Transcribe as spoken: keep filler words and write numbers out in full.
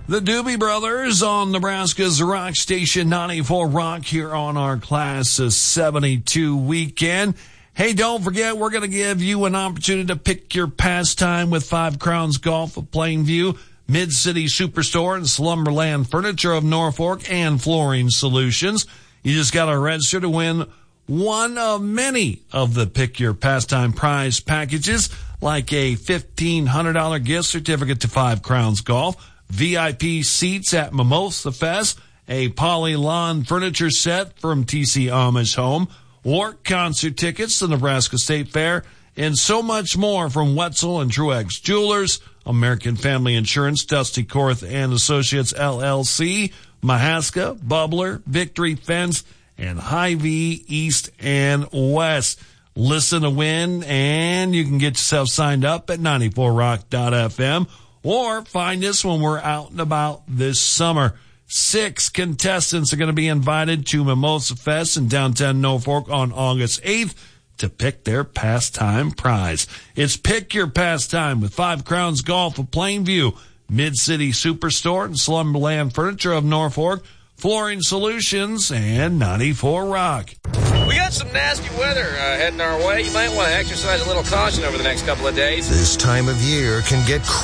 The Doobie Brothers on Nebraska's Rock Station ninety-four Rock here on our Class of seventy-two weekend. Hey, don't forget, we're going to give you an opportunity to pick your pastime with Five Crowns Golf of Plainview, Mid-City Superstore, and Slumberland Furniture of Norfolk, and Flooring Solutions. You just got to register to win one of many of the Pick Your Pastime prize packages, like a fifteen hundred dollars gift certificate to Five Crowns Golf, V I P seats at Mimosa Fest, a Poly Lawn furniture set from T C Amish Home, or concert tickets to Nebraska State Fair, and so much more from Wetzel and Truex Jewelers, American Family Insurance, Dusty Korth and Associates L L C, Mahaska, Bubbler, Victory Fence, and Hy-Vee East and West. Listen to win, and you can get yourself signed up at ninety-four rock dot f m, or find us when we're out and about this summer. Six contestants are going to be invited to Mimosa Fest in downtown Norfolk on August eighth to pick their pastime prize. It's Pick Your Pastime with Five Crowns Golf of Plainview, Mid-City Superstore, and Slumberland Furniture of Norfolk, Flooring Solutions, and ninety-four Rock. We got some nasty weather uh, heading our way. You might want to exercise a little caution over the next couple of days. This time of year can get